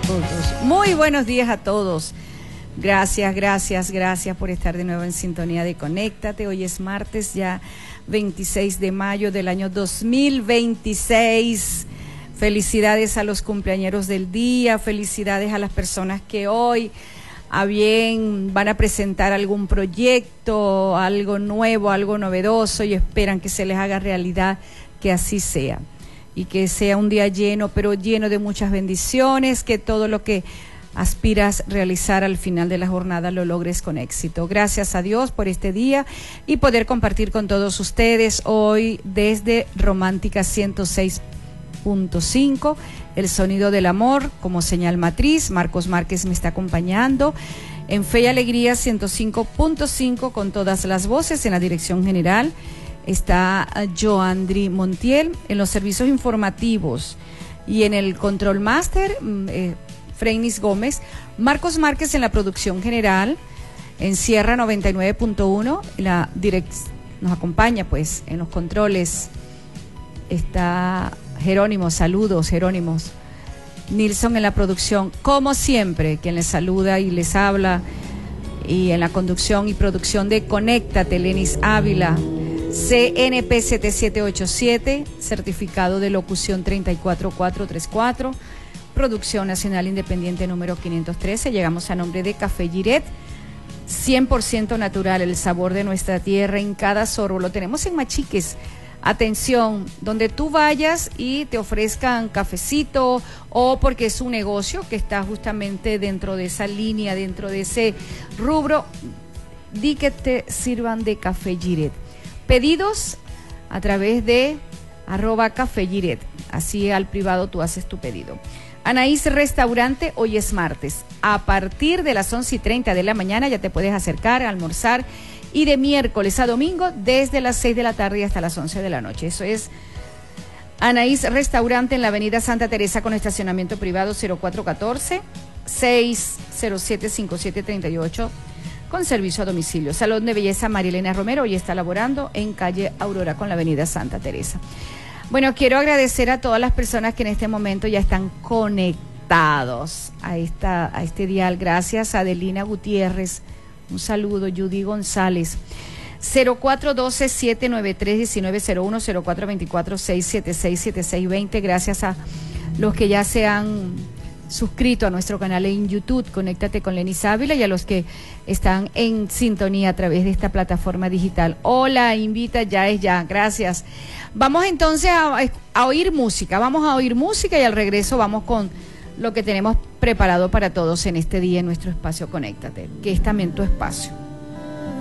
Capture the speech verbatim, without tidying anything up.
todos. Muy buenos días a todos. Gracias, gracias, gracias por estar de nuevo en sintonía de Conéctate. Hoy es martes ya veintiséis de mayo del año dos mil veintiséis. Felicidades a los cumpleañeros del día, felicidades a las personas que hoy a bien van a presentar algún proyecto, algo nuevo, algo novedoso y esperan que se les haga realidad, que así sea. Y que sea un día lleno, pero lleno de muchas bendiciones, que todo lo que aspiras realizar al final de la jornada lo logres con éxito. Gracias a Dios por este día y poder compartir con todos ustedes hoy desde Romántica ciento seis punto cinco, el sonido del amor como señal matriz. Marcos Márquez me está acompañando en Fe y Alegría ciento cinco punto cinco con todas las voces. En la dirección general está Joandri Montiel, en los servicios informativos y en el control master eh, Freinis Gómez. Marcos Márquez en la producción general, en Sierra noventa y nueve punto uno, la direct nos acompaña pues en los controles está Jerónimo. Saludos, Jerónimos. Nilson en la producción, como siempre, quien les saluda y les habla, y en la conducción y producción de Conéctate, Lenis Ávila, C N P siete siete ocho siete, certificado de locución treinta y cuatro cuatrocientos treinta y cuatro, Producción Nacional Independiente número quinientos trece. Llegamos a nombre de Café Giret, cien por ciento natural, el sabor de nuestra tierra en cada sorbo. Lo tenemos en Machiques. Atención, donde tú vayas y te ofrezcan cafecito, o porque es un negocio que está justamente dentro de esa línea, dentro de ese rubro, di que te sirvan de Café Giret. Pedidos a través de arroba Café Giret, así al privado tú haces tu pedido. Anaís Restaurante, hoy es martes, a partir de las once y treinta de la mañana ya te puedes acercar a almorzar, y de miércoles a domingo desde las seis de la tarde hasta las once de la noche. Eso es Anaís Restaurante en la avenida Santa Teresa con estacionamiento privado cero cuatro uno cuatro, seis cero siete, cinco siete tres ocho con servicio a domicilio. Salón de Belleza Marilena Romero hoy está laborando en calle Aurora con la avenida Santa Teresa. Bueno, quiero agradecer a todas las personas que en este momento ya están conectados a, esta, a este dial. Gracias a Adelina Gutiérrez. Un saludo, Judy González. cero cuatro uno dos, siete nueve tres, uno nueve cero uno, cero cuatro dos cuatro, seis siete seis, siete seis dos cero. Gracias a los que ya se han suscrito a nuestro canal en YouTube, Conéctate con Lenis Ávila, y a los que están en sintonía a través de esta plataforma digital. Hola, invita, ya es ya, gracias. Vamos entonces a, a oír música, vamos a oír música y al regreso vamos con lo que tenemos preparado para todos en este día en nuestro espacio Conéctate, que es también tu espacio.